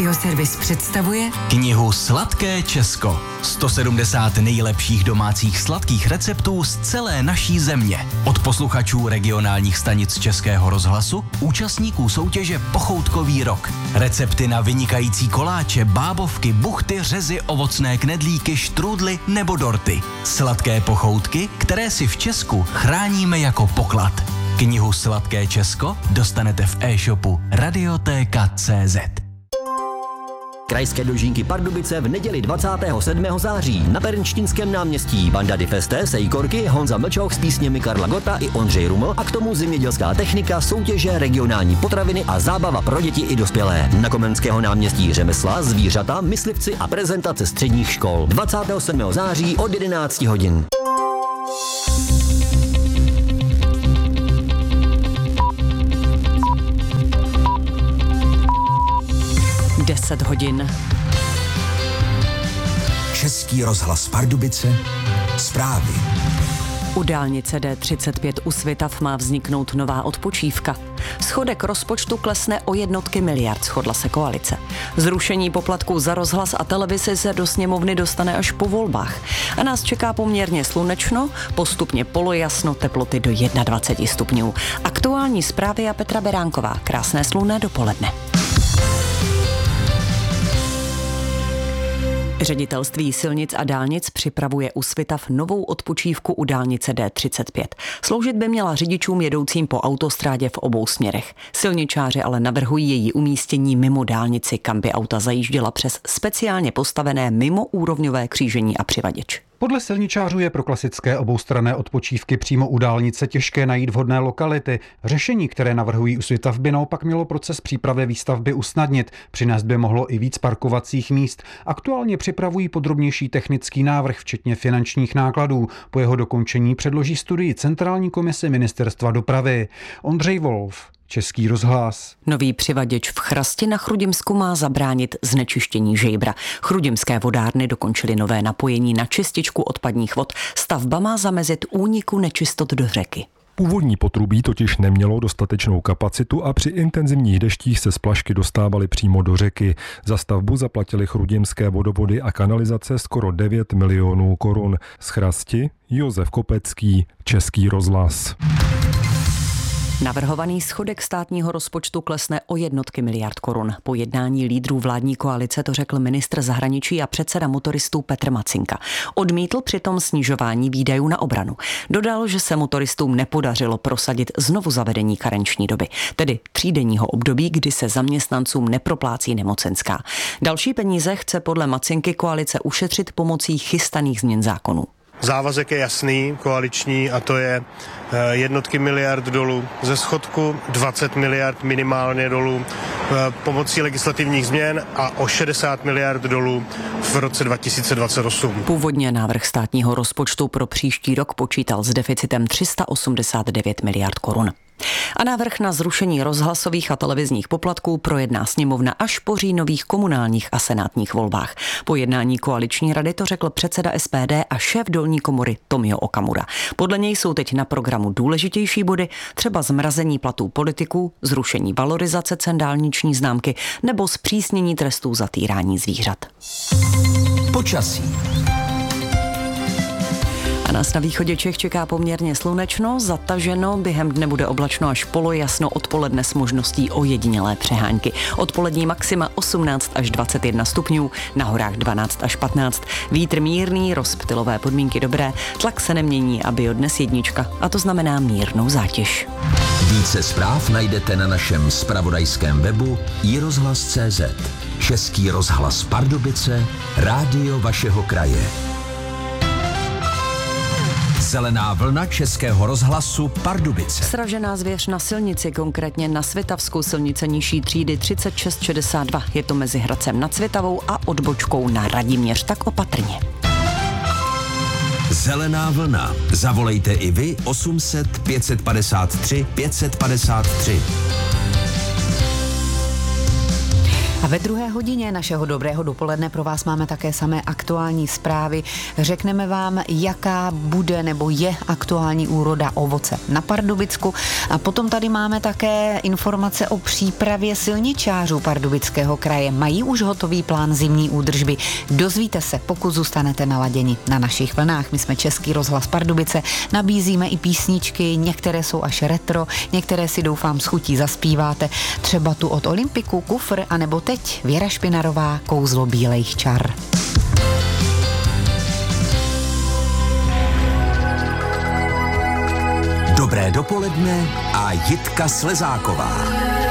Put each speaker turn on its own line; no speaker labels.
Radioservis představuje
knihu Sladké Česko. 170 nejlepších domácích sladkých receptů z celé naší země. Od posluchačů regionálních stanic Českého rozhlasu, účastníků soutěže Pochoutkový rok. Recepty na vynikající koláče, bábovky, buchty, řezy, ovocné knedlíky, štrůdly nebo dorty. Sladké pochoutky, které si v Česku chráníme jako poklad. Knihu Sladké Česko dostanete v e-shopu Radiotéka.cz.
Krajské dožínky Pardubice v neděli 27. září na Pernštínském náměstí. Banda Di Feste, Sejkorky, Honza Mlčoch s písněmi Karla Gota i Ondřej Ruml a k tomu zemědělská technika, soutěže, regionální potraviny a zábava pro děti i dospělé. Na Komenského náměstí řemesla, zvířata, myslivci a prezentace středních škol. 27. září od 11 hodin.
hodin.
Český rozhlas Pardubice, zprávy.
U dálnice D35 u Svitav má vzniknout nová odpočívka. Schodek rozpočtu klesne o jednotky miliard, shodla se koalice. Zrušení poplatků za rozhlas a televizi se do sněmovny dostane až po volbách. A nás čeká poměrně slunečno, postupně polojasno, teploty do 21 stupňů. Aktuální zprávy a Petra Beránková. Krásné slunné dopoledne. Ředitelství silnic a dálnic připravuje u Svitav novou odpočívku u dálnice D35. Sloužit by měla řidičům jedoucím po autostrádě v obou směrech. Silničáři ale navrhují její umístění mimo dálnici, kam by auta zajížděla přes speciálně postavené mimoúrovňové křížení a přivaděč.
Podle silničářů je pro klasické oboustranné odpočívky přímo u dálnice těžké najít vhodné lokality. Řešení, které navrhují u Svitav, by naopak mělo proces přípravy výstavby usnadnit. Přinést by mohlo i víc parkovacích míst. Aktuálně připravují podrobnější technický návrh, včetně finančních nákladů. Po jeho dokončení předloží studii Centrální komise Ministerstva dopravy. Ondřej Wolf, Český rozhlas.
Nový přivaděč v Chrasti na Chrudimsku má zabránit znečištění Žejbra. Chrudimské vodárny dokončily nové napojení na čističku odpadních vod. Stavba má zamezit úniku nečistot do řeky.
Původní potrubí totiž nemělo dostatečnou kapacitu a při intenzivních deštích se splašky dostávaly přímo do řeky. Za stavbu zaplatili Chrudimské vodovody a kanalizace skoro 9 milionů korun. Z Chrasti Josef Kopecký, Český rozhlas.
Navrhovaný schodek státního rozpočtu klesne o jednotky miliard korun. Po jednání lídrů vládní koalice to řekl ministr zahraničí a předseda motoristů Petr Macinka. Odmítl přitom snižování výdajů na obranu. Dodal, že se motoristům nepodařilo prosadit znovu zavedení karenční doby, tedy třídenního období, kdy se zaměstnancům neproplácí nemocenská. Další peníze chce podle Macinky koalice ušetřit pomocí chystaných změn zákonů.
Závazek je jasný, koaliční, a to je jednotky miliard dolů ze schodku, 20 miliard minimálně dolů pomocí legislativních změn a o 60 miliard dolů v roce 2028.
Původně návrh státního rozpočtu pro příští rok počítal s deficitem 389 miliard korun. A návrh na zrušení rozhlasových a televizních poplatků projedná sněmovna až po říjnových komunálních a senátních volbách. Po jednání koaliční rady to řekl předseda SPD a šéf dolní komory Tomio Okamura. Podle něj jsou teď na programu důležitější body, třeba zmrazení platů politiků, zrušení valorizace cen dálniční známky nebo zpřísnění trestů za týrání zvířat.
Počasí.
A nás na východě Čech čeká poměrně slunečno, zataženo, během dne bude oblačno až polojasno, odpoledne s možností ojedinělé přehánky. Odpolední maxima 18 až 21 stupňů, na horách 12 až 15. Vítr mírný, rozptylové podmínky dobré, tlak se nemění a bio dnes 1, a to znamená mírnou zátěž.
Více zpráv najdete na našem zpravodajském webu iRozhlas.cz. Český rozhlas Pardubice, rádio vašeho kraje. Zelená vlna Českého rozhlasu Pardubice.
Sražená zvěř na silnici, konkrétně na Svitavsku, silnice nižší třídy 3662. Je to mezi Hradcem nad Svitavou a odbočkou na Radiměř, tak opatrně.
Zelená vlna. Zavolejte i vy 800 553 553.
A ve druhé hodině našeho dobrého dopoledne pro vás máme také samé aktuální zprávy. Řekneme vám, jaká bude nebo je aktuální úroda ovoce na Pardubicku. A potom tady máme také informace o přípravě silničářů Pardubického kraje. Mají už hotový plán zimní údržby. Dozvíte se, pokud zůstanete naladěni na našich vlnách. My jsme Český rozhlas Pardubice, nabízíme i písničky, některé jsou až retro, některé si doufám s chutí zaspíváte. Třeba tu od Olympiku, Kufr, anebo teď Věra Špinarová, Kouzlo bílejch čar.
Dobré dopoledne a Jitka Slezáková.